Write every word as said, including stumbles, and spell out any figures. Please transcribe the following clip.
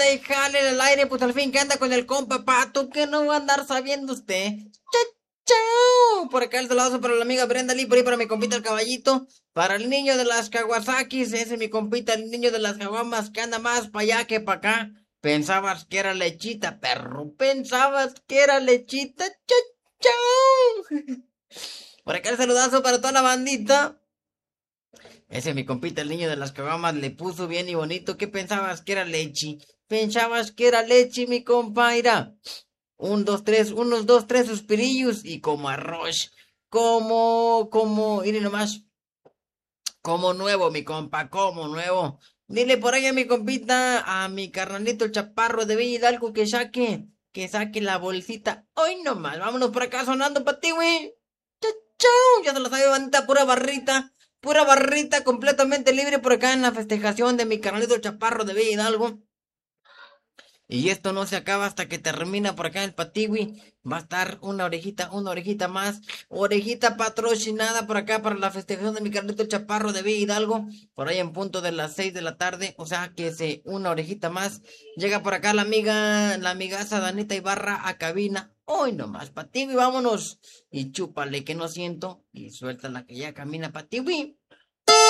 jale y jale el aire, pues al fin que anda con el compa Pato, que no va a andar sabiendo usted. Chau, chau. Por acá el saludo para la amiga Brenda Lee, por ahí para mi compita el caballito, para el niño de las Kawasakis, ese es mi compita, el niño de las Caguamas, que anda más para allá que para acá. Pensabas que era lechita, perro, pensabas que era lechita. Chau, chau. Por acá el saludazo para toda la bandita. Ese mi compita, el niño de las caguamas, le puso bien y bonito. ¿Qué pensabas que era leche? Pensabas que era leche, mi compa. Mira, un, dos, tres, unos dos, tres suspirillos y como arroz. Como, como, mire nomás, como nuevo, mi compa, como nuevo. Dile por ahí a mi compita, a mi carnalito el chaparro de Villa Hidalgo que saque, que saque la bolsita. Hoy nomás, vámonos por acá sonando para ti, güey. Chau, chau, ya se lo sabe, bandita, pura barrita. Pura barrita completamente libre por acá en la festejación de mi carnalito el chaparro de Villa Hidalgo. Y esto no se acaba hasta que termina por acá en el Patiwi. Va a estar una orejita, una orejita más. Orejita patrocinada por acá para la festejación de mi carnalito el chaparro de Villa Hidalgo. Por ahí en punto de las seis de la tarde. O sea que se una orejita más. Llega por acá la amiga, la amigaza Danita Ibarra a cabina. Hoy nomás, Patiwi, vámonos. Y chúpale que no siento. Y suelta la que ya camina Patiwi.